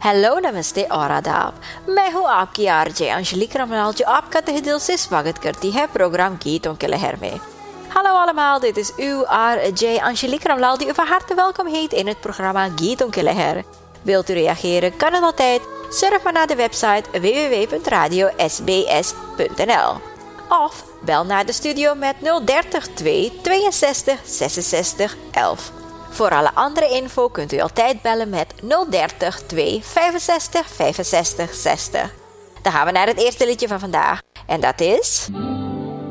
हेलो नमस्ते और आदाब। मैं हूँ आपकी आरजे अंशलिक रमलाल जो आपका तहे दिल से स्वागत करती है programme Gieton ke Leher mee. Hallo allemaal, dit is uw RJ Angelique Ramlaal die u van harte welkom heet in het programma Gieton ke Leher. Wilt u reageren, kan het altijd. Surf maar naar de website www.radiosbs.nl of bel naar de studio met 030 262 66 11. Voor alle andere info kunt u altijd bellen met 030 265 65 60. Dan gaan we naar het eerste liedje van vandaag. En dat is...